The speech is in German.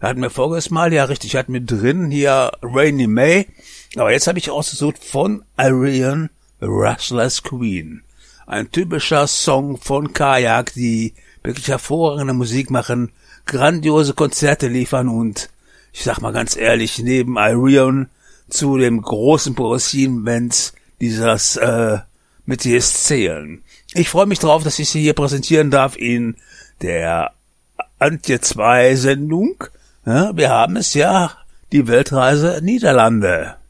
Hatten wir voriges Mal, ja richtig, hatten wir drin hier Rainy May. Aber jetzt habe ich ausgesucht von Ayreon, Restless Queen. Ein typischer Song von Kajak, die wirklich hervorragende Musik machen, grandiose Konzerte liefern und, ich sag mal ganz ehrlich, neben Ayreon zu dem großen progressiven Bands dieses Metiers zählen. Ich freue mich drauf, dass ich sie hier präsentieren darf in der Antje 2 Sendung. Ja, wir haben es ja, die Weltreise Niederlande.